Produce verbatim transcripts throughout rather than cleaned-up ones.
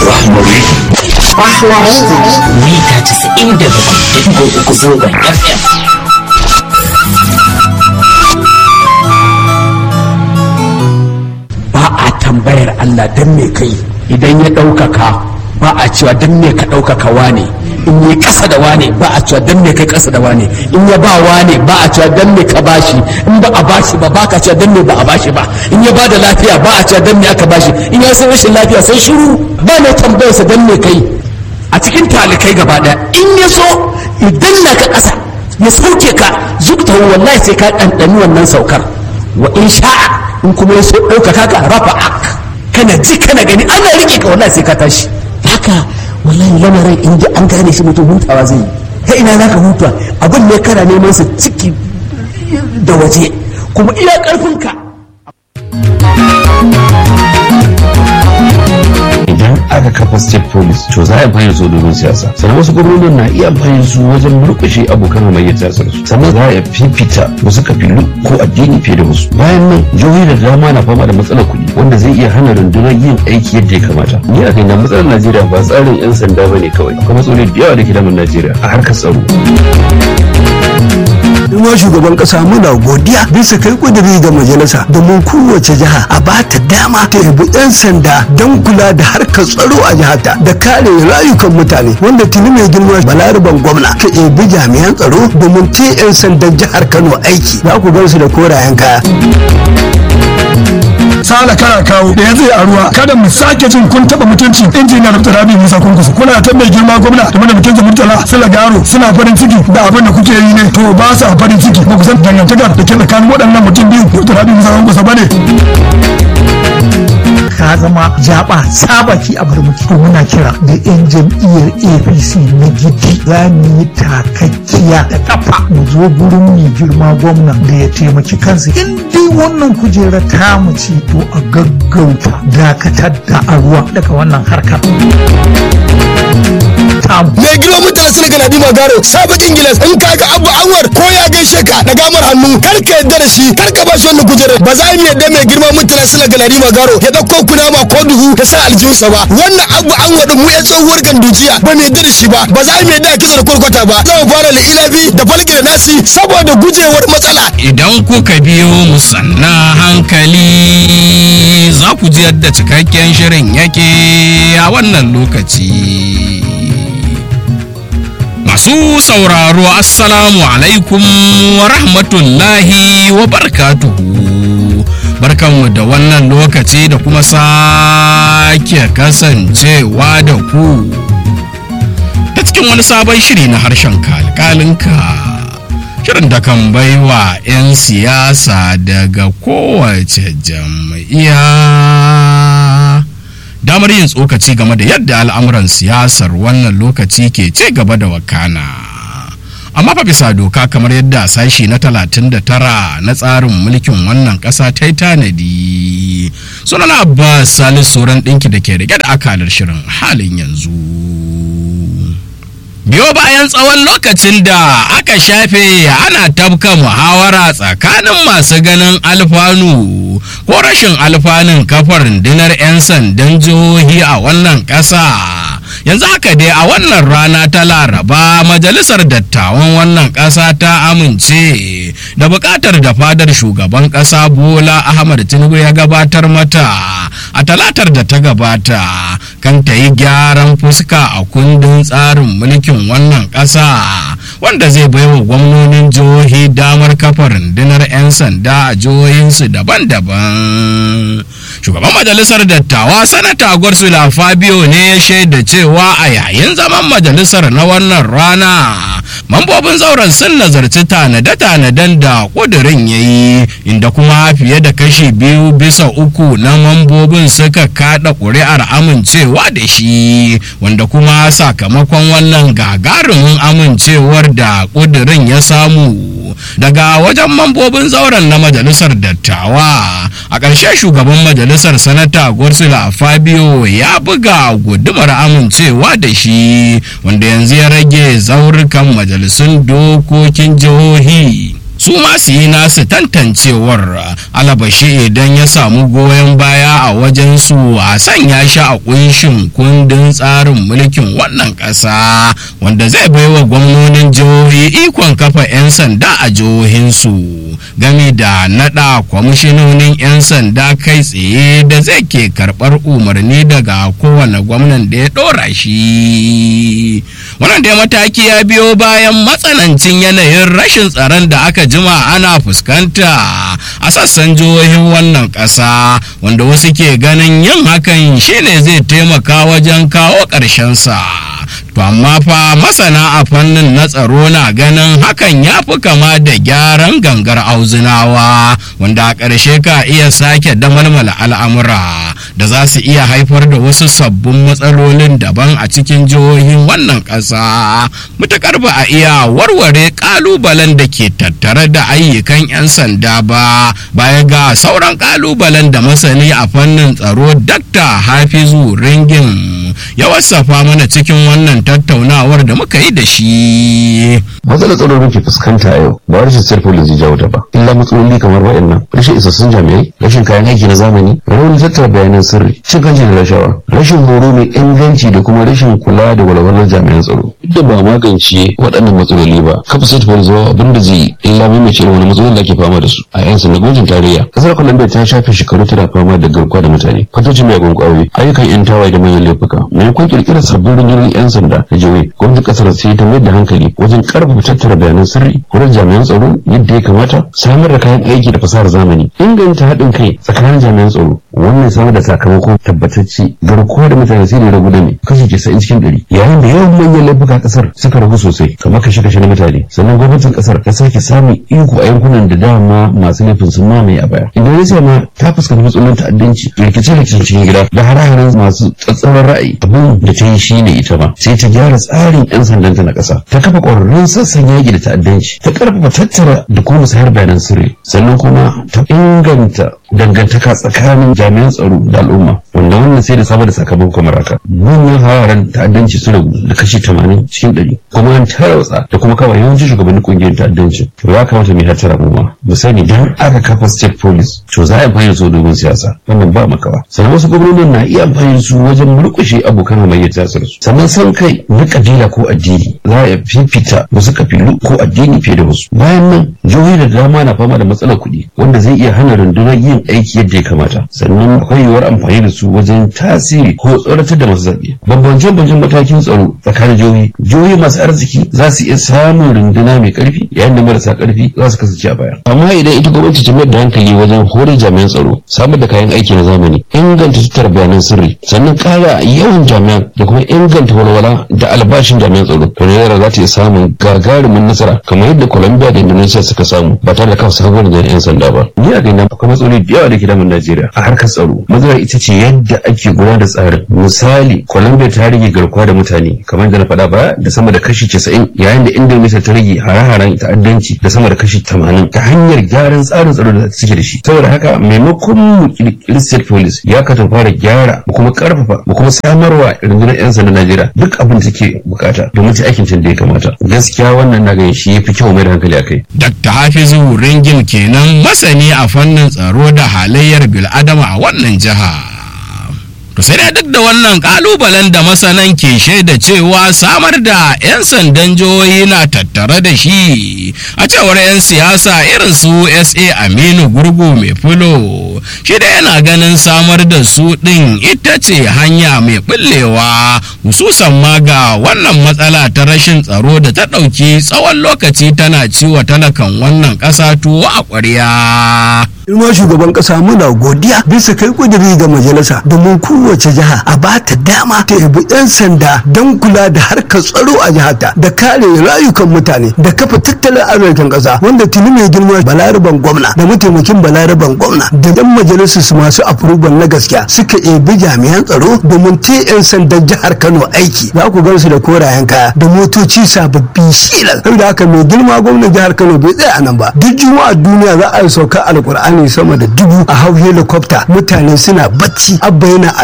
Rahmari Rahmari mita casa'in da bakwai da digo uku zangon F M. Ba a tambayar Allah don me kai idan ya ɗaukaka, ba a cewa don me ka ɗaukaka wane, in yi ƙasa da wane ba a cewa don me kai ƙasa da wane, in ya ba wane ba a cewa don me ka bashi, in ba a bashi ba ba ka cewa don me ba a bashi ba, in ya ba da lafiya ba a cewa don me aka bashi, in ya san rashin lafiya sai shiru, ba mai tambayarsa don me kai. A cikin talikai gaba ɗaya in ya so idan na ka ƙasa ya sauke ka zubta wallahi sai ka ɗanɗani wannan saukar, wa in sha'a in kuma ya so ɗaukaka ka rafa ak kana ji kana gani ana riƙe ka wallahi sai ka tashi. Haka wallahi lamarin in ji an gane shi mutum hutawa zai yi, ta ina za ka huta abin ne kana neman sa ciki da waje kuma iya ƙarfinka. Idan aka kafa state police to za a amfani su domin siyasa, sannan wasu gwamnonin na iya amfani su wajen murƙushe abokan hamayyar siyasar su, sannan za a fifita wasu kabilu ko addini fiye da wasu. Bayan nan jihohi da dama na fama da matsalar kuɗi wanda zai iya hana rundunar yin aiki yadda ya kamata. Ni a kai na matsalar Najeriya ba tsarin 'yan sanda ba ne kawai, akwai matsaloli da yawa da ke damun Najeriya a harkar tsaro. Kuma shugaban kasa muna godiya bisa kai kudiri ga majalisa domin kowace jiha a ba ta dama ta yabi 'yan sanda don kula da harkar tsaro a jihata da kare rayukan mutane, wanda tuni mai girma balaraban gwamna ka yabi jami'an tsaro domin ta 'yan sandan jihar Kano aiki. Za ku gansu da korayen kaya. Sala kara kawo da ya zai a ruwa kada mu sake jin kun taba mutunci injiniya Dr. Rabi Musa Kunkusu. Kuna ta mai girma gwamna da mana mutunci Murtala Sula Garo suna farin ciki da abin da kuke yi ne, to ba sa farin ciki ba ku san dangantakar da ke tsakanin waɗannan mutum biyu Dr. Rabi Musa Kunkusu bane. Ka zama jaba sabaki a barmuki. To muna kira da yan jam'iyyar A P C na gidi za mu yi takakkiya da kafa mu zo gurin mai girma gwamna da ya taimaki kansa. In dai wannan kujera ta mu ce to a gaggauta dakatar da a ruwa daga wannan harkar. Mai girma mutane sun ga Nadima Garo sabakin gilas in kaga Abu Anwar ko ya gaishe ka da gamar hannu kar ka yadda da shi, kar ka ba shi wannan kujerar. Ba za mu yadda mai girma mutane sun ga Nadima Garo ya dauko kunama ko duhu ya sa aljihunsa ba. Wannan Abu Anwar din mu ya tsohuwar gandujiya ba mu yadda da shi ba. Ba za mu yadda kisa da kurkwata ba. Za mu fara li'ilabi da falki da nasi saboda gujewar matsala. Idan kuka biyo mu sanna hankali za ku ji yadda cikakken shirin yake a wannan lokaci. Masu sauraro assalamu alaikum wa rahmatullahi wa barakatuhu. Barkanmu da wannan lokaci da kuma sake kasancewa da ku ta cikin wani sabon shiri na harshen kalkalinka, shirin da kan baiwa 'yan siyasa daga kowace jam'iyya damar yin tsokaci game da yadda al'amuran siyasar wannan lokaci ke ce gaba da wakana, amma fa bisa doka kamar yadda sashi na talatin da tara na tsarin mulkin wannan ƙasa ta yi tanadi. Sunan Abbas Salisu Soran ɗinki da ke rike da akalar shirin halin yanzu. Biyo bayan tsawon lokacin da aka shafe ana tafka muhawara tsakanin masu ganin alfanu ko rashin alfanun kafar rundunar 'yan sandan jihohi a wannan ƙasa, yanzu haka dai a wannan rana ta Laraba majalisar dattawan wannan ƙasa ta amince da buƙatar da fadar shugaban ƙasa Bola Ahmad Tinubu ya gabatar mata a talatar da ta gabata kan ta yi gyaran fuska a kundin tsarin mulkin wannan ƙasa, wanda zai baiwa gwamnonin jihohi damar kafa rundunar 'yan sanda a jihohinsu daban-daban. Shugaban majalisar dattawa sanata Godswill Fabio ne ya shaida cewa a yayin zaman majalisar na wannan rana mambobin zauren sun nazarci tanade-tanaden da kudirin ya yi, inda kuma fiye da kashi biyu bisa uku na mambobin suka kada ƙuri'ar amincewa da shi, wanda kuma sakamakon wannan gagarumin amincewar da kudirin ya samu daga wajen mambobin zauren na majalisar dattawa, a ƙarshe shugaban majalisar sanata Godswill Fabio ya buga gudumar amincewa da shi, wanda yanzu ya rage zaurukan majalisun dokokin jihohi su ma su yi nasu tantancewar, alabashi idan ya samu goyon baya a wajen su a sanya shi a kunshin kundin tsarin mulkin wannan ƙasa wanda zai baiwa gwamnonin jihohi ikon kafa 'yan sanda a jihohinsu game da nada kwamishinonin 'yan sanda kai tsaye da zai ke karɓar umarni daga kowane gwamnan da ya ɗora shi. Wannan dai mataki ya biyo bayan matsanancin yanayin rashin tsaron da aka jima ana fuskanta a sassan jihohin wannan ƙasa wanda wasu ke ganin yin hakan shine zai taimaka wajen kawo ƙarshensa. To amma fa masana a fannin na tsaro na ganin hakan ya fi kama da gyaran gangar auzunawa wanda a ƙarshe ka iya sake damalmala al'amura da za su iya haifar da wasu sabbin matsalolin daban a cikin jihohin wannan ƙasa mutakar ba a iya warware ƙalubalen da ke tattare da ayyukan 'yan sanda ba baya ga sauran ƙalubalen da masani a fannin tsaro Dakta Hafizu Ringin ya wasafa mana cikin wannan tattaunawar da muka yi da shi. Matsalar tsaro da ke fuskanta a yau ba rashin state police ya jawo ta ba, illa matsaloli kamar waɗannan: rashin isassun jami'ai, rashin kayan aiki na zamani, raunin tattara bayanan sirri, cin hanci da rashawa, rashin horo mai inganci da kuma rashin kula da walwalar jami'an tsaro. Duk da ba magance waɗannan matsaloli ba, kafa state police ba abin da zai illa mai mace wani matsalolin da ake fama da su a yan sanda gwamnatin tarayya. Kasar Colombia ta shafe shekaru tana fama da garkuwa da mutane, fatocin miyagun ƙwayoyi, ayyukan yan tawaye da manyan laifuka. Maimakon kirkirar sabbin rundunar yan sanda da jihohi, gwamnatin kasar sai ta mayar da hankali wajen karfafa tattara bayanan sirri, wurin jami'an tsaro yadda ya kamata, samar da kayan aiki da fasahar zamani, inganta haɗin kai tsakanin jami'an tsaro. Wannan samar da sakamako tabbatacce. Garkuwa da mutane sai da ragu da ne kashi casa'in cikin ɗari, yayin da yawan manyan laifuka kasar suka ragu sosai kamar kashe-kashe na mutane. Sannan gwamnatin kasar ta sake samun iko a yankunan da dama masu laifin sun mamaye a baya. Indonesia ma ta fuskanci matsalolin ta'addanci, rikice-rikicen cikin gida da hare-haren masu tsatsauran ra'ayi. Abin da ta yi shi ne ita ma sai ta gyara tsarin 'yan sandanta na ƙasa, ta kafa ƙwararrun sassan yaƙi da ta'addanci, ta ƙarfafa tattara da kuma musayar bayanan sirri, sannan kuma ta inganta dangantaka tsakanin jami'an tsaro da al'umma, wanda wannan sai da samar da sakamakon kamar haka: manyan hawaren ta'addanci su ragu da kashi tamanin cikin ɗari, kuma an tarwatsa da kuma kawai yawancin shugabannin ƙungiyar ta'addanci. To ya kamata mu yi hattara mu ma mu sani, dan aka kafa state police to za a amfani da su domin siyasa, wannan ba makawa. Sannan wasu gwamnonin na iya amfani da su wajen murƙushe abokan hamayyar siyasar su. Sannan san kai na kabila ko addini za a fifita wasu kabilu ko addini fiye da wasu. Bayan nan jihohi da dama na fama da matsalar kuɗi wanda zai iya hana rundunar yin aiki yadda ya kamata. Sannan akwai yiwuwar amfani da su wajen tasiri ko tsoratar da masu zaɓe. Bambance-bambancen matakin tsaro tsakanin jihohi, jihohi masu arziki za su iya samun runduna mai ƙarfi yayin da marasa ƙarfi za su kasance a baya. Amma idan ita gwamnati ta mayar da hankali wajen horar jami'an tsaro, samar da kayan aiki na zamani, inganta tattara bayanan sirri, sannan ƙara yawan jami'an da kuma inganta walwala da albashin jami'an tsaro, to Najeriya za ta iya samun gagarumin nasara kamar yadda Colombia da Indonesia suka samu ba tare da kafa sabuwar da 'yan sanda ba. Ni a ganin akwai matsaloli da yawa da ke damun Najeriya a harkar tsaro. Matsalar ita ce yadda ake gudanar da tsarin. Misali, Colombia ta rage garkuwa da mutane kamar da na faɗa ba da sama da kashi casa'in, yayin da Indonesia ta rage hare-haren ta'addanci da sama da kashi tamanin ta hanyar gyaran tsarin tsaro da suke da shi. Saboda haka maimakon mu kirkiri state police ya kata fara gyara mu kuma karfafa mu kuma samarwa rundunar 'yan sanda Najeriya duk abin da take bukata domin ta aikin da ya kamata. Gaskiya wannan na ganin shi yafi kyau mai da hankali akai. Dakta Hafizu Ringin kenan, masani a fannin tsaro da halayyar bil'adama a wannan jiha. To sai da duk da wannan kalubalen da masanan ke shaida cewa samar da 'yan sandan jihohi na tattare da shi, a cewar 'yan siyasa irin su S A Aminu Gurgu mai fulo, shi da yana ganin samar da su ɗin ita ce hanya mai ɓullewa, hususan ma ga wannan matsala ta rashin tsaro da ta ɗauki tsawon lokaci tana ciwa talakan wannan ƙasa tuwo a ƙwarya. Ilma shugaban kasa muna godiya bisa kai kudiri ga majalisa domin kowace jiha a ba ta dama ta yabi yan sanda don kula da harkar tsaro a jihata da kare rayukan mutane da kafa tattalin arzikin kasa, wanda tuni mai girma balaraban gwamna da mataimakin balaraban gwamna da yan majalisar su masu approval na gaskiya suka yabi jami'an tsaro domin ta yan sandan jihar Kano aiki. Za ku gan su da korayen kaya da motoci sababbi shilan. Saboda haka mai girma gwamnan jihar Kano bai tsaya nan ba, duk juma'a duniya za a yi sauka alkur'ani sama da dubu a hau helicopter, mutane suna bacci, abba yana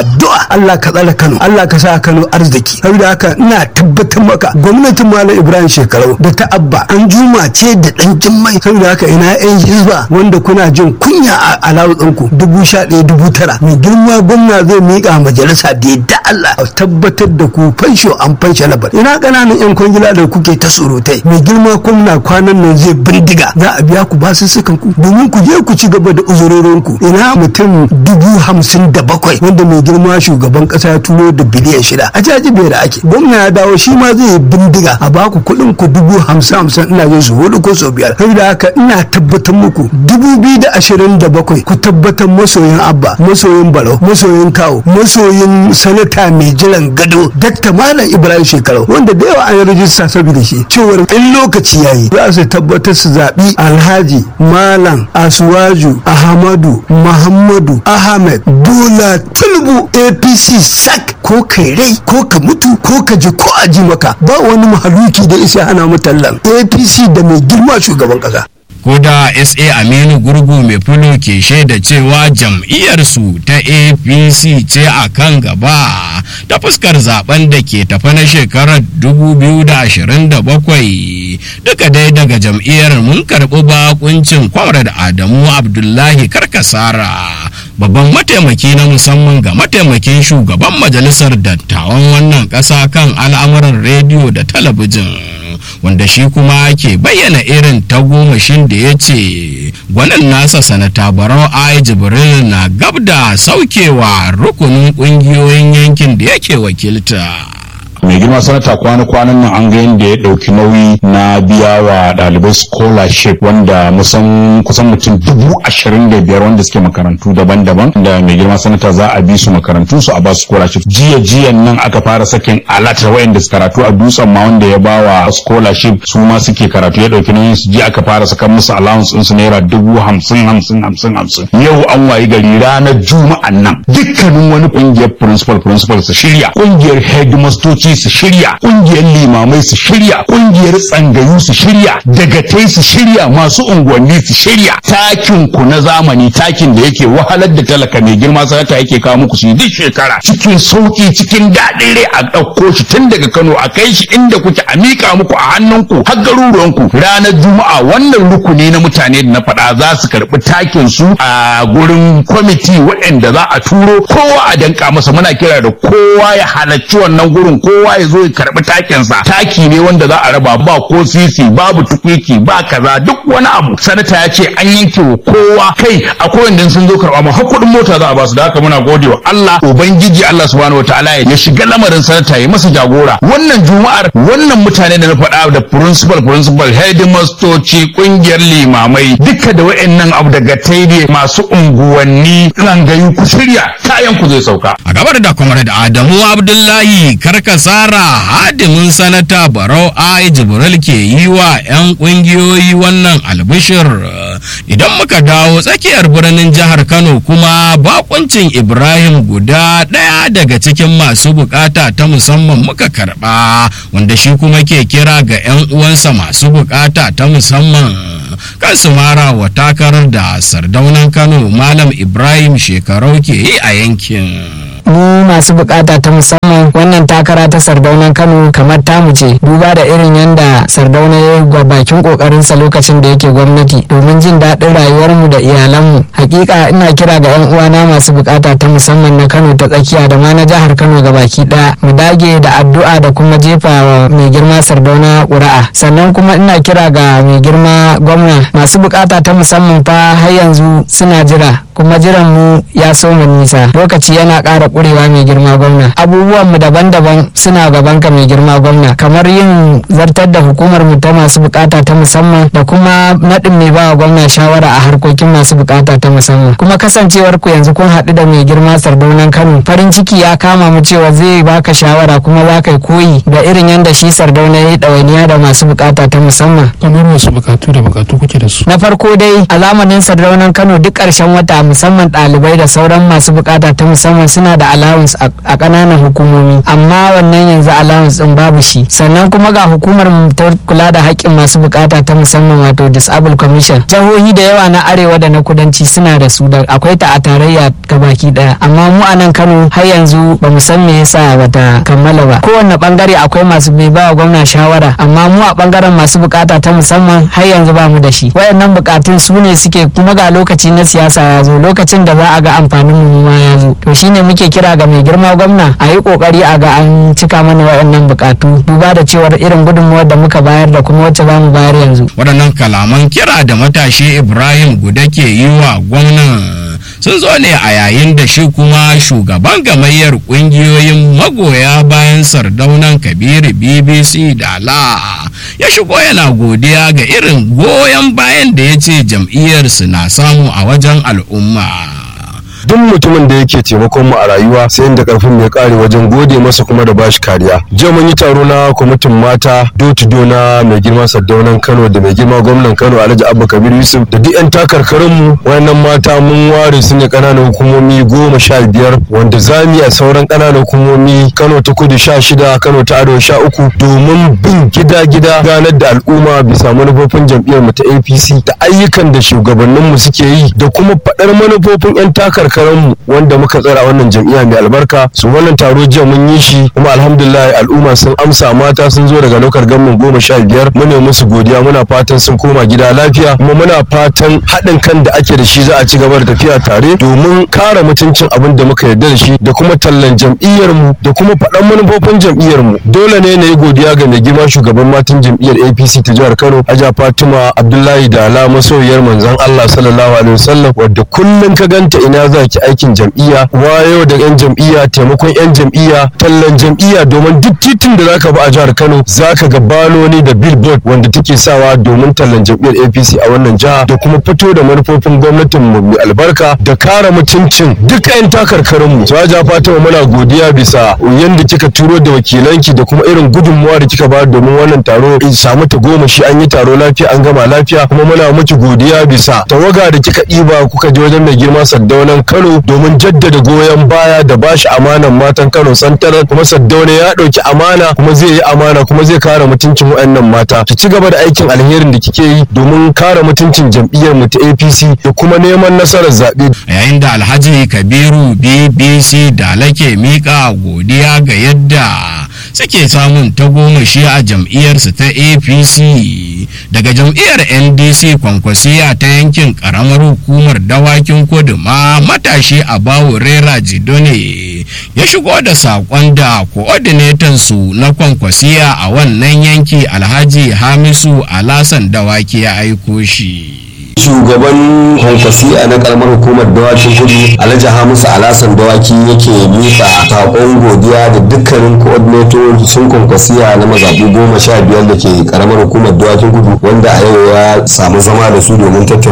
addu'a Allah ka tsare Kano, Allah ka sa Kano arziki. Saboda haka ina tabbatar maka gwamnatin Malam Ibrahim Shekarau da ta Abba an juma ce da dan jimmai. Saboda haka ina yan hizba wanda kuna jin kunya a alawutsanku dubu sha ɗaya dubu tara mai girma gwamna zai miƙa majalisa da yadda Allah a tabbatar da ku fansho an fanshe labar. Ina ƙananan yan kwangila da kuke ta surutai mai girma gwamna kwanan nan zai bindiga za a biya ku basussukan ku domin ku je ku ci gaba da uzurorinku. Ina mutum dubu hamsin da bakwai wanda mai girma shugaban ƙasa ya turo da biliyan shida a jajibe da ake gwamna ya dawo shi ma zai yi bindiga a baku kuɗin ku dubu hamsin hamsin ina jin su hudu ko sau biyar. Saboda haka ina tabbatar muku dubu biyu da ashirin da bakwai ku tabbatar masoyin Abba, masoyin Barau, masoyin Kawo, masoyin sanata mai jiran gado Dakta Malam Ibrahim Shekarau wanda da yawa an yi rajista saboda shi cewar in lokaci yayi za su tabbatar su zaɓi Alhaji Malam Asuwaju Ahmadu Muhammadu Ahmed Bola Tinubu A P C sak ko kai rai ko ka mutu ko ka ji ko a ji maka ba wani mahaluki da isa ana mutallan A P C da mai girma shugaban kasa. Ko da S A Aminu Gurgu mai fulo ke shaida cewa jam'iyyarsu ta A P C ce a kan gaba ta fuskar zaben da ke tafa na shekarar dubu biyu da ashirin da bakwai duka dai daga jam'iyyar mun karɓi bakuncin Comrade Adamu Abdullahi Karkasara babban mataimaki na musamman ga mataimakin shugaban majalisar dattawan wannan ƙasa kan al'amuran rediyo da talabijin wanda shi kuma ke bayyana irin tagomashin da ya ce gwanin nasa sanata Barau Ai Jibril na gab da saukewa rukunin ƙungiyoyin yankin da yake wakilta. mai girma sanata kwana-kwanan nan an ga yadda ya ɗauki nauyi na biya wa ɗalibai scholarship wanda musan kusan mutum dubu ashirin da biyar wanda suke makarantu daban-daban da mai girma sanata za a bi su makarantu su a ba su scholarship jiya jiyan nan aka fara sakin alat wayanda su karatu a dutsen ma wanda ya ba wa scholarship su ma suke karatu ya ɗauki nauyin su jiya aka fara sakan musu allowance ɗinsu naira dubu hamsin hamsin hamsin hamsin yau an wayi gari ranar juma'an nan dukkanin wani ƙungiyar principal principal su shirya ƙungiyar headmastoci su shirya kungiyar limamai su shirya kungiyar tsangayu su shirya dagatai su shirya masu unguwanni su shirya takin ku na zamani takin da yake wahalar da talaka mai girma sanata yake kawo muku shi duk shekara cikin sauki cikin daɗin rai a ɗauko shi tun daga Kano a kai shi inda kuke a miƙa muku a hannunku har garuruwanku ranar juma'a wannan rukuni na mutane da na faɗa za su karɓi takin su a gurin kwamiti waɗanda za a turo kowa a danka masa muna kira da kowa ya halarci wannan gurin ko kowa ya zo ya karbi takinsa taki ne wanda za a raba ba ko sisi babu tukwiki ba kaza duk wani abu sanata ya ce an yanke wa kowa kai akwai wanda sun zo karba ma har kuɗin mota za a ba su da haka muna gode wa Allah ubangiji Allah subhanahu wataala ya shiga lamarin sanata ya masa jagora wannan juma'ar wannan mutane da na faɗa da principal principal headmastoci kungiyar limamai duka da wayannan abu daga taide masu unguwanni rangayu ku shirya kayan ku zai sauka a gabar da Comrade Adamu Abdullahi Karkasa Sara hadimin sanata Barau Ai Jibril ke yi wa 'yan kungiyoyi wannan albishir idan muka dawo tsakiyar birnin jihar Kano kuma bakuncin Ibrahim guda ɗaya daga cikin masu bukata ta musamman muka karba wanda shi kuma ke kira ga 'yan uwansa masu bukata ta musamman kan su mara wa takarar da sardaunan Kano Malam Ibrahim Shekarau ke yi a yankin. mu masu bukata ta musamman wannan takara ta sardaunan Kano kamar tamu ce duba da irin yanda sardauna ya yi bakin kokarinsa lokacin da yake gwamnati domin jin daɗin rayuwarmu da iyalanmu. Hakika ina kira ga yan uwana masu bukata ta musamman na Kano ta tsakiya da ma na jihar Kano gabaki ɗaya mu dage da addu'a da kuma jefa wa mai girma sardauna ƙuri'a. Sannan kuma ina kira ga mai girma gwamna masu bukata ta musamman fa har yanzu suna jira kuma jiran mu ya soma nisa lokaci yana ƙara ƙurewa mai girma gwamna abubuwan mu daban-daban suna gaban ka mai girma gwamna kamar yin zartar da hukumar mu ta masu bukata ta musamman da kuma naɗin mai ba gwamna shawara a harkokin masu bukata ta musamman kuma kasancewar ku yanzu kun haɗu da mai girma sardaunan Kano farin ciki ya kama mu cewa zai baka shawara kuma za ka koyi da irin yadda shi sardauna ya yi ɗawainiya da masu bukata ta musamman. kamar wasu bukatu da bukatu kuke da su na farko dai a zamanin sardaunan Kano duk ƙarshen wata musamman ɗalibai da sauran masu bukata ta musamman suna da allowance a ƙananan hukumomi hukumomi, amma wannan yanzu allowance din babu shi. Sannan kuma ga hukumar ta kula da haƙƙin masu bukata ta musamman wato Disable Commission. Jihohi da yawa na arewa da na kudanci suna da su, da akwai ta a tarayya gabaki daya, amma mu a nan Kano har yanzu ba mu san me yasa bata kammala ba. Kowanne bangare akwai masu bai ba gwamna shawara, amma mu a bangaren masu bukata ta musamman har yanzu ba mu da shi. Wayannan bukatun su ne suke, kuma ga lokaci na siyasa ya zo, lokacin da za a ga amfanin mu ma ya zo. To shine muke kira ga mai girma gwamna a yi kokari a ga an cika mana wayannan bukatu, duba da cewar irin gudunmuwar da muka bayar da kuma wacce za mu bayar yanzu. Waɗannan kalaman kira da matashi Ibrahim Guda ke yi wa gwamnan sun zo ne a yayin da shi kuma shugaban gamayyar kungiyoyin magoya bayan Sardaunan Kabiru B B C Dala ya shigo yana godiya ga irin goyon bayan da ya ce jam'iyyarsu na samu a wajen al'umma. duk mutumin da yake taimakon mu a rayuwa sai inda karfin mai kare wajen gode masa kuma da bashi kariya. Jiya mun yi taro na kwamitin mata do to do na mai girma Sardaunan Kano da mai girma gwamnan Kano Alhaji Abba Kabir Yusuf da duk yan takarkarin mu. Wayannan mata mun ware su ne kananan hukumomi goma sha biyar wanda zamu a sauran kananan hukumomi Kano ta Kudu sha shida, Kano ta Arewa sha uku domin bin gida-gida ganar da al'umma bisa manufofin jam'iyyar mu ta A P C da ayyukan da shugabannin mu suke yi da kuma faɗar manufofin yan takarkarin mu wanda muka tsara wannan jam'iyya mai albarka. Su wannan taro jiya mun yi shi kuma alhamdulillah al'umma sun amsa, mata sun zo daga lokar gamman goma sha biyar. Mune musu godiya, muna fatan sun koma gida lafiya kuma muna fatan haɗin kan da ake da shi za a ci gaba da tafiya tare domin kare mutuncin abin da muka yarda da shi da kuma tallan jam'iyyar mu da kuma faɗan manufofin jam'iyyar mu. Dole ne na yi godiya ga mai girma shugaban matan jam'iyyar A P C ta jihar Kano Hajiya Fatima Abdullahi Dala, masoyiyar manzon Allah sallallahu alaihi wasallam, wadda kullun ka ganta ina za ki aikin jam'iyya, wayo da yan jam'iyya, taimakon yan jam'iyya, tallan jam'iyya, domin duk titin da zaka bi a jihar Kano zaka ga baloni da billboard wanda take sawa domin tallan jam'iyyar A P C a wannan jiha da kuma fito da manufofin gwamnatin mu mai albarka da kare mutuncin duk yan takarkarin mu. Hajiya Fatima muna godiya bisa yanda kika turo da wakilanki da kuma irin gudunmuwa da kika ba domin wannan taro in samu ta goma shi, an yi taro lafiya an gama lafiya, kuma muna miki godiya bisa tawaga da kika ɗiba kuka je wajen mai girma Sardaunan Kano domin jaddada goyon baya da bashi amanan matan Kano santarar. Kuma Sardauna ya ɗauki amana kuma zai yi amana kuma zai kare mutuncin waɗannan mata. Ki ci gaba da aikin alherin da kike yi domin kare mutuncin jam'iyyar mu ta A P C da kuma neman nasarar zaɓe. Yayin da Alhaji Kabiru B B C Dala ke miƙa godiya ga yadda suke samun tagomashi a jam'iyyarsu ta A P C daga jam'iyyar N D C Kwankwasiya ta yankin ƙaramar hukumar Dawakin Kudu ma matashi a bawo Rera Jidone ya shigo da saƙon da coordinator su na Kwankwasiya a wannan yanki Alhaji Hamisu Alasan Dawaki ya aiko shi. Shugaban Kwankwasiya na karamar hukumar Dawakin Kudu Alhaji Hamisu Alasan Dawaki yake miƙa saƙon godiya da dukkanin coordinator sun Kwankwasiya na mazaɓu goma sha biyar da ke karamar hukumar Dawakin Kudu wanda a yau ya samu zama da su domin tattauna